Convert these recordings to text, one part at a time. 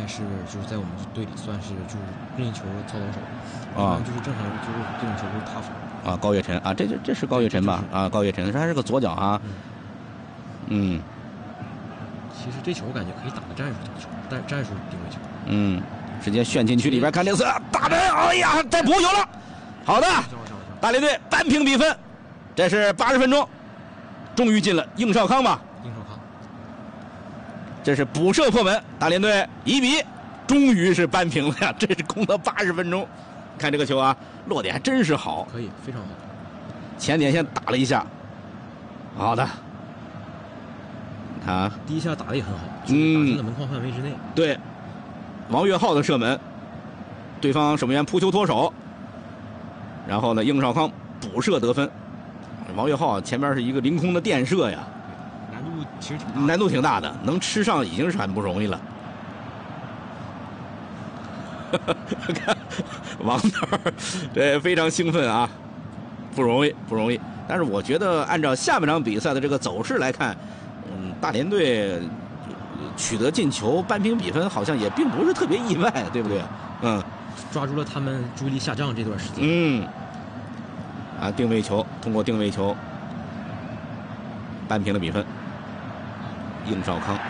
是就是在我们队里算是就是任意球操刀手啊， 就是正常就是这种球都是他防。 高岳晨啊，这是高岳晨吧？啊，高岳晨，他还是个左脚啊。 其实这球我感觉可以打个战术球，战术定位球。 直接旋进去里边看这次大门，哎呀，再补有了。好的，大连队扳平比分，这是80分钟，终于进了应少康吧？ 应少康， 这是补射破门，大连队1比，终于是扳平了呀！这是攻到80分钟，看这个球啊，落点还真是好， 可以非常好， 前点线打了一下，好的。他第一下打的也很好，打进了门框范围之内。 对，王岳浩的射门，对方守门员扑球脱手，然后呢，应少康补射得分。王岳浩前边是一个凌空的垫射呀， 难度其实难度挺大的，能吃上已经是很不容易了。看王导，这非常兴奋啊，不容易不容易。但是我觉得按照下半场比赛的这个走势来看，大连队取得进球扳平比分，好像也并不是特别意外，对不对？ 抓住了他们注意力下降这段时间。 定位球，通过定位球扳平了比分。应少康，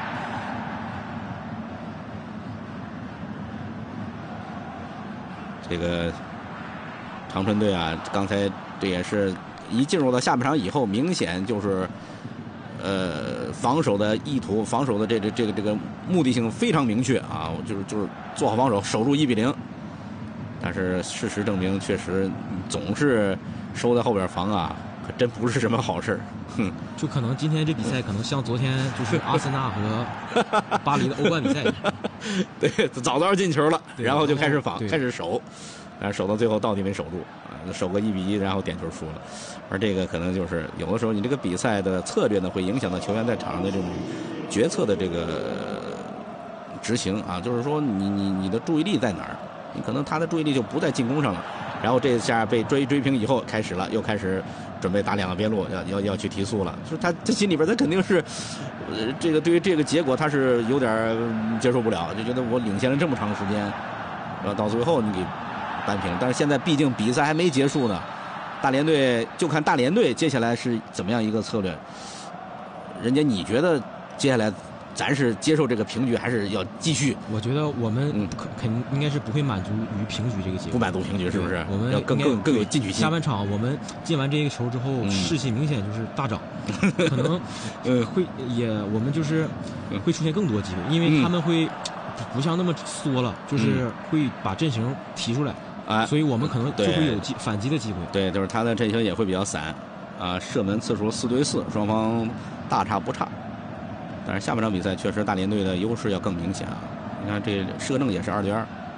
这个长春队啊，刚才这也是一进入到下半场以后，明显就是防守的意图，防守的这个目的性非常明确啊，就是做好防守，守住1比0。但是事实证明，确实总是收在后边防啊，可真不是什么好事。 就可能今天这比赛可能像昨天就是阿森纳和巴黎的欧冠比赛。 对，早进球了，然后就开始防，开始守，但是守到最后到底没守住啊，守个1比1，然后点球输了。而这个可能就是有的时候你这个比赛的策略呢，会影响到球员在场上的这种决策的这个执行啊，就是说你的注意力在哪儿？你可能他的注意力就不在进攻上了，然后这下被追平以后开始了，又开始准备打2个边路，要去提速了。就是他心里边他肯定是，这个对于这个结果他是有点接受不了，就觉得我领先了这么长时间，到最后你给扳平。但是现在毕竟比赛还没结束呢，大连队就看大连队接下来是怎么样一个策略。人家你觉得接下来？咱是接受这个平局，还是要继续？ 我觉得我们肯定应该是不会满足于平局这个结果， 不满足平局是不是？ 我们要更有进取心。 下半场我们进完这个球之后，士气明显就是大涨，可能我们就是会出现更多机会，因为他们会不像那么缩了，就是会把阵型提出来，所以我们可能就会有反击的机会。 对，就是他的阵型也会比较散啊，射门次数4对4，双方大差不差。但是下半场比赛确实大连队的优势要更明显啊！你看这射正也是2对2。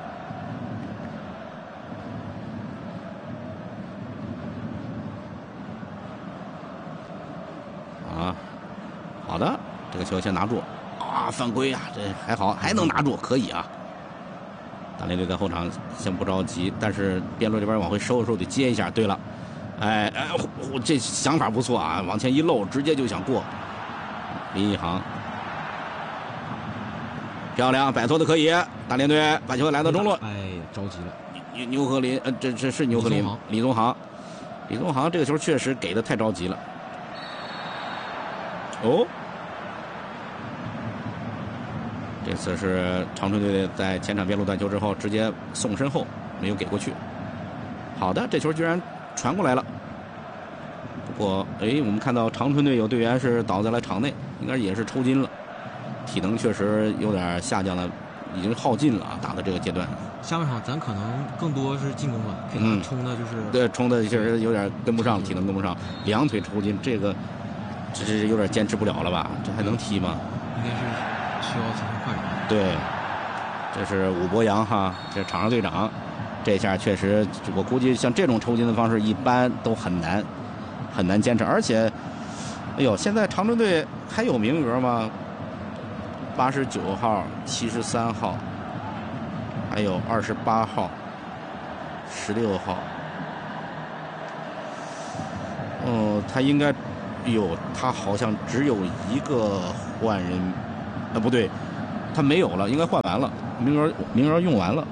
啊，好的，这个球先拿住啊，犯规啊，这还好，还能拿住，可以啊。大连队在后场先不着急，但是边路这边往回收的时候得接一下。对了，这想法不错啊，往前一漏，直接就想过。林一航，漂亮，摆脱的可以。大连队把球来到中路， 着急了。 牛和林，这是牛和林，李宗航这个球确实给的太着急了。这次是长春队在前场边路断球之后，直接送身后，没有给过去。好的，这球居然传过来了。不过，我们看到长春队有队员是倒在了场内，应该也是抽筋了，体能确实有点下降了，已经耗尽了啊！打到这个阶段， 下半场咱可能更多是进攻了，给他冲的就是对，冲的确实有点跟不上，体能跟不上，2腿抽筋，这个只是有点坚持不了了吧？这还能踢吗？ 应该是需要进行换人。 对，这是武博洋哈，这是场上队长，这下确实，我估计像这种抽筋的方式，一般都很难坚持，而且，现在长春队还有名额吗？89号、73号，还有28号、16号。他应该他好像只有一个换人，不对， 他没有了，应该换完了，名额用完了，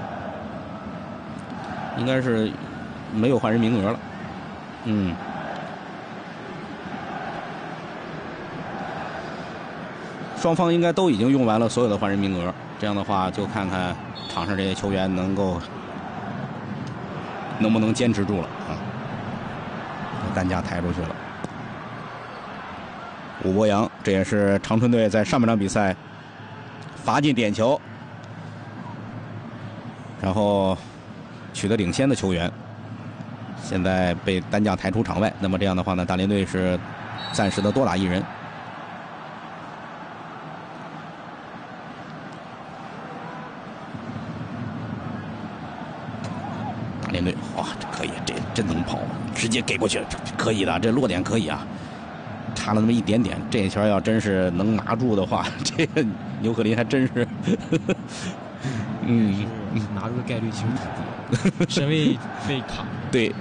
应该是没有换人名额了。双方应该都已经用完了所有的换人名额，这样的话就看看场上这些球员能不能坚持住了啊。担架抬出去了。武博洋，这也是长春队在上半场比赛罚进点球，然后取得领先的球员，现在被担架抬出场外。那么这样的话呢，大连队是暂时的多打一人。大连队，哇，这可以，这真能跑，直接给过去，可以的，这落点可以啊，差了那么一点点。这球要真是能拿住的话，这个牛克林还真是， 拿住的概率其实挺低，身位被卡。 对，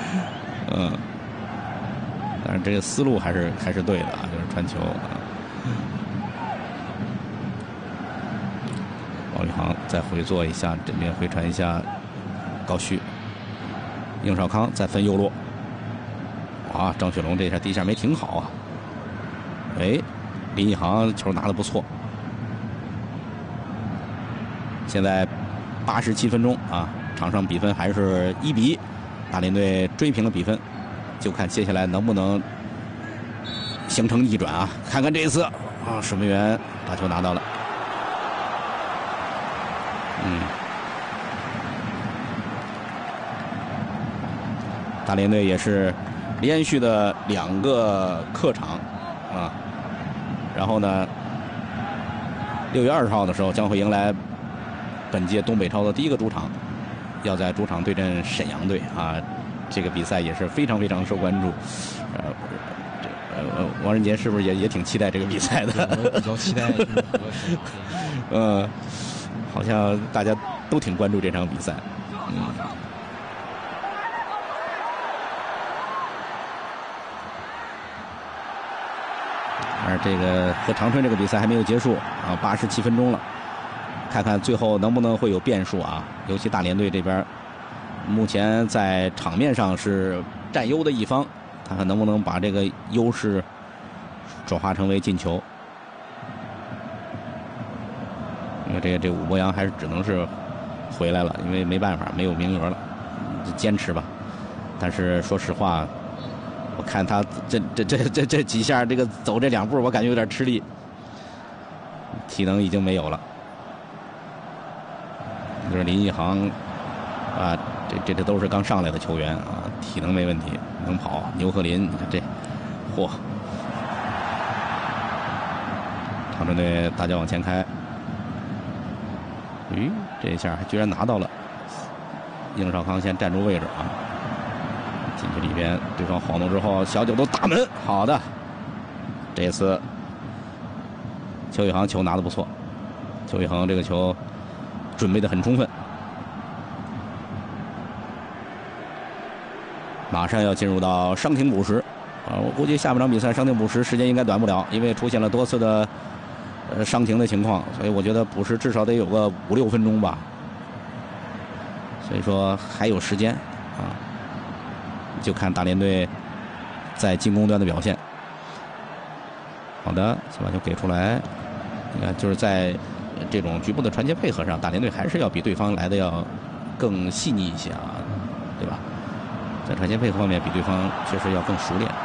但是这个思路还是对的啊，就是传球啊。王宇航再回做一下，这边回传一下高旭。应少康再分右路，啊，张雪龙这下第一下没停好啊！哎，林一航球拿得不错。现在87分钟啊，场上比分还是1比1，大连队追平了比分，就看接下来能不能形成逆转啊！看看这一次啊，守门员把球拿到了，大连队也是连续的2个客场啊，然后呢，6月20号的时候将会迎来本届东北超的第1个主场，要在主场对阵沈阳队啊。这个比赛也是非常非常受关注。王仁杰是不是也挺期待这个比赛的？ 我比较期待。 好像大家都挺关注这场比赛。而这个和长春这个比赛还没有结束啊，87分钟了，看看最后能不能会有变数啊！尤其大连队这边，目前在场面上是占优的一方，看看能不能把这个优势转化成为进球。因为这武博洋还是只能是回来了，因为没办法，没有名额了，坚持吧。但是说实话，我看他这几下，这个走这2步，我感觉有点吃力，体能已经没有了。就是林一航啊，这都是刚上来的球员啊，体能没问题，能跑。牛克林，你看这，嚯！长春队大脚往前开，这一下还居然拿到了。应少康先站住位置啊。进去里边，对方晃动之后，小九都打门，好的。这次邱宇航球拿得不错，邱宇航这个球准备得很充分。马上要进入到伤停补时啊，我估计下半场比赛伤停补时时间应该短不了，因为出现了多次的伤停的情况，所以我觉得补时至少得有个5、6分钟吧。所以说还有时间啊。就看大连队在进攻端的表现。好的，先把球给出来。你看，就是在这种局部的传接配合上，大连队还是要比对方来的要更细腻一些啊，对吧？在传接配合方面，比对方确实要更熟练。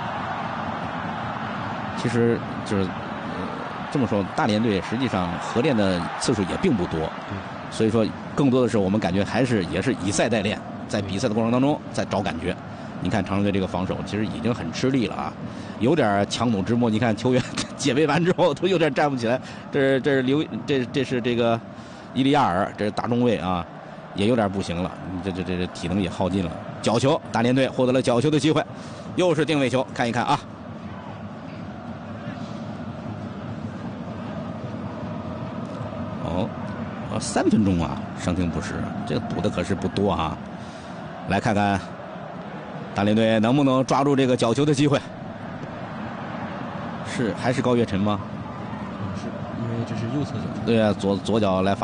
其实就是这么说，大连队实际上合练的次数也并不多，所以说更多的是我们感觉也是以赛代练，在比赛的过程当中在找感觉。你看长春队这个防守其实已经很吃力了啊，有点强弩之末。你看球员解围完之后都有点站不起来。这是这个伊利亚尔，这是大中卫啊，也有点不行了。这体能也耗尽了。角球，大连队获得了角球的机会，又是定位球，看一看啊。3分钟啊，伤停补时，这补的可是不多啊。来看看大连队能不能抓住这个角球的机会？还是高岳晨吗？ 是因为这是右侧脚。 对啊，左脚来